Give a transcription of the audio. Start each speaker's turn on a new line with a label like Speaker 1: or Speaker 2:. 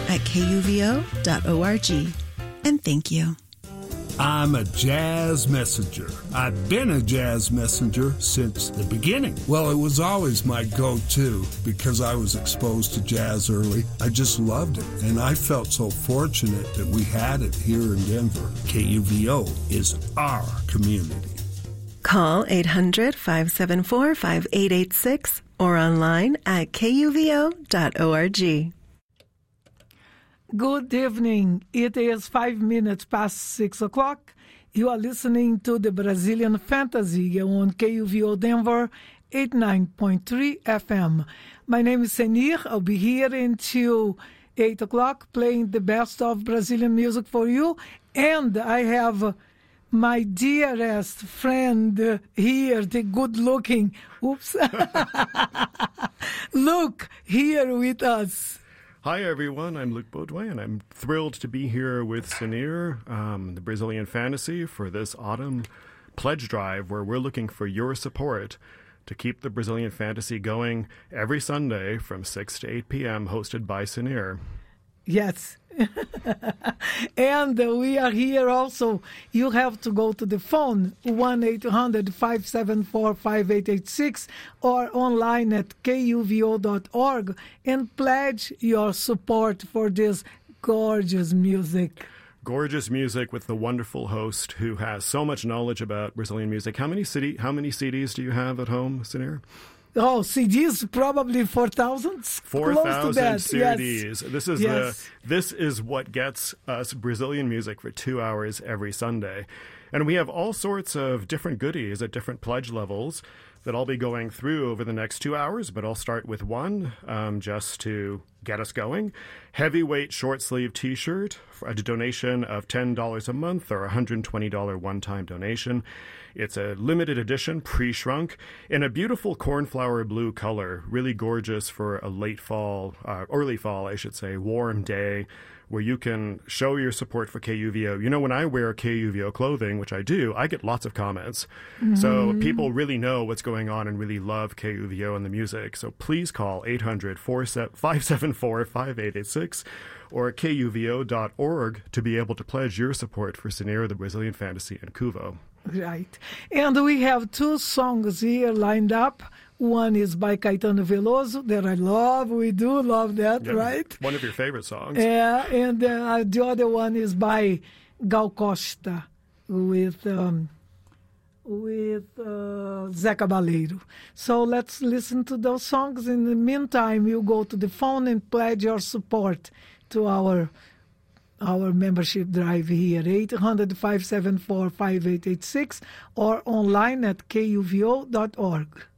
Speaker 1: at kuvo.org. And thank you.
Speaker 2: I'm a jazz messenger. I've been a jazz messenger since the beginning. Well, it was always my go-to because I was exposed to jazz early. I just loved it, and I felt so fortunate that we had it here in Denver. KUVO is our community.
Speaker 1: Call 800-574-5886 or online at kuvo.org.
Speaker 3: Good evening. It is 5 minutes past 6 o'clock. You are listening to the Brazilian Fantasy on KUVO Denver 89.3 FM. My name is Senir. I'll be here until 8 o'clock playing the best of Brazilian music for you. And I have my dearest friend here, the good-looking, Luke, here with us.
Speaker 4: Hi, everyone. I'm Luc Baudouin, and I'm thrilled to be here with Senir, the Brazilian Fantasy, for this autumn pledge drive where we're looking for your support to keep the Brazilian Fantasy going every Sunday from 6 to 8 p.m., hosted by Senir.
Speaker 3: Yes. And we are here also. You have to go to the phone, 1-800-574-5886, or online at kuvo.org and pledge your support for this gorgeous music.
Speaker 4: Gorgeous music with the wonderful host who has so much knowledge about Brazilian music. How many CDs do you have at home, Senir?
Speaker 3: Oh, CDs, probably 4,000.
Speaker 4: 4,000 CDs.
Speaker 3: Yes.
Speaker 4: This is what gets us Brazilian music for 2 hours every Sunday. And we have all sorts of different goodies at different pledge levels that I'll be going through over the next 2 hours, but I'll start with one just to get us going. Heavyweight short sleeve t-shirt, a donation of $10 a month or $120 one-time donation. It's a limited edition, pre-shrunk, in a beautiful cornflower blue color, really gorgeous for a late fall, early fall, I should say, warm day, where you can show your support for KUVO. You know, when I wear KUVO clothing, which I do, I get lots of comments. Mm-hmm. So people really know what's going on and really love KUVO and the music. So please call 800-574-5886 or kuvo.org to be able to pledge your support for Senir, the Brazilian Fantasy, and Kuvo.
Speaker 3: Right. And we have two songs here lined up. One is by Caetano Veloso that I love. We do love that, yeah, right?
Speaker 4: One of your favorite songs.
Speaker 3: Yeah, and the other one is by Gal Costa with Zé Cabaleiro. So let's listen to those songs. In the meantime, you go to the phone and pledge your support to our membership drive here, 800-574-5886, or online at kuvo.org.